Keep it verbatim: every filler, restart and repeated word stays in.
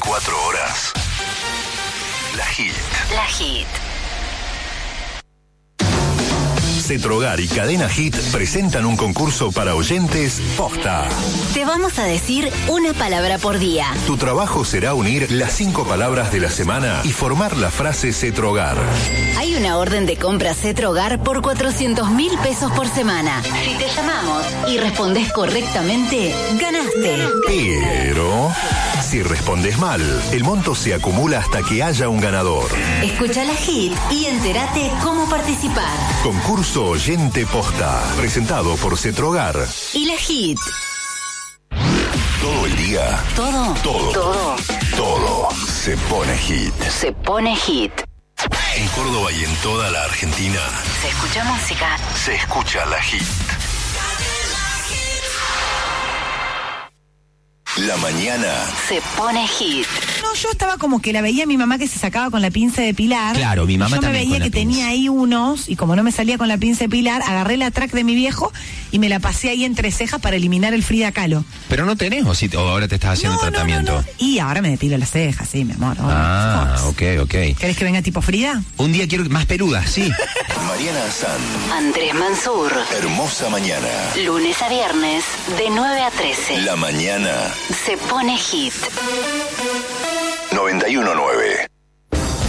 veinticuatro horas. La Hit. La Hit. Cetrogar y Cadena Hit presentan un concurso para oyentes posta. Te vamos a decir una palabra por día. Tu trabajo será unir las cinco palabras de la semana y formar la frase Cetrogar. Hay una orden de compra Cetrogar por cuatrocientos mil pesos por semana. Si te llamamos y respondes correctamente, ganaste. Pero si respondes mal, el monto se acumula hasta que haya un ganador. Escucha la Hit y entérate cómo participar. Concurso Oyente Posta, presentado por Cetrogar. Y la Hit. Todo el día. Todo. Todo. Todo. Todo se pone hit. Se pone hit. En Córdoba y en toda la Argentina Se escucha música. se escucha la Hit. La mañana Se pone hit. No, yo estaba como que la veía a mi mamá que se sacaba con la pinza de pilar. Claro, mi mamá Yo me también veía con que la pinza. tenía ahí unos, y como no me salía con la pinza de pilar, agarré la track de mi viejo y me la pasé ahí entre cejas para eliminar el Frida Kahlo. Pero no tenés, o, si, o ahora te estás haciendo No, no, tratamiento. no, no. Y ahora me depilo las cejas, sí, mi amor. Ah, Oh, ok, ok. ¿Querés que venga tipo Frida? Un día quiero más peludas, sí. Mariana San, Andrés Mansur. hermosa mañana. Lunes a viernes, de nueve a trece. La mañana Se pone hit. noventa y uno nueve.